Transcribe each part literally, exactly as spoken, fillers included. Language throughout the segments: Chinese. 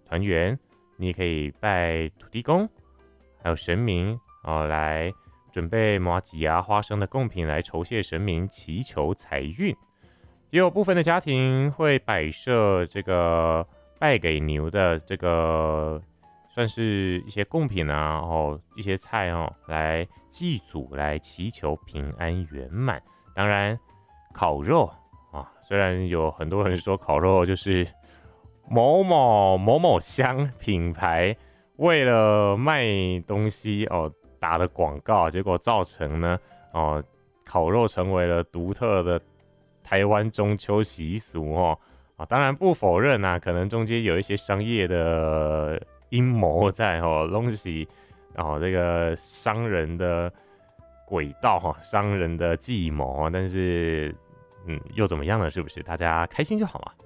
团圆，你也可以拜土地公，还有神明哦，来准备麻糬啊、花生的贡品来酬谢神明，祈求财运。也有部分的家庭会摆设这个拜给牛的这个。算是一些贡品啊，然后一些菜哦，来祭祖，来祈求平安圆满。当然，烤肉啊，虽然有很多人说烤肉就是某某某某香品牌为了卖东西哦打的广告，结果造成呢哦烤肉成为了独特的台湾中秋习俗哦啊，当然不否认啊，可能中间有一些商业的。阴谋在哦，东西哦，这个商人的轨道哈，商人的计谋，但是嗯，又怎么样呢？是不是？大家开心就好嘛。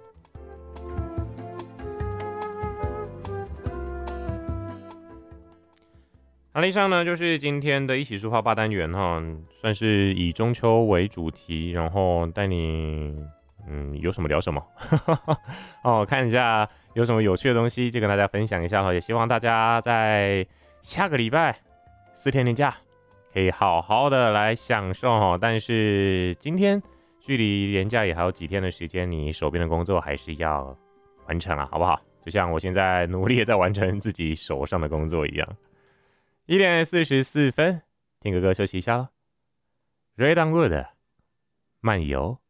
好了，以上呢就是今天的一起抒发八单元哈，算是以中秋为主题，然后带你嗯有什么聊什么哦，看一下。有什么有趣的东西就跟大家分享一下哈，也希望大家在下个礼拜四天连假可以好好的来享受哈。但是今天距离连假也还有几天的时间，你手边的工作还是要完成啊，好不好？就像我现在努力的在完成自己手上的工作一样。一点四十四分，听个歌休息一下咯。Red on Wood， 漫游。